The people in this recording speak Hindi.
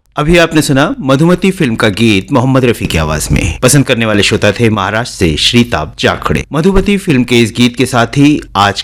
अभी आपने सुना मधुमती फिल्म का गीत मोहम्मद रफी की आवाज में। पसंद करने वाले श्रोता थे महाराष्ट्र से श्रीताप जाखड़े। मधुमती फिल्म के इस गीत के साथ ही आज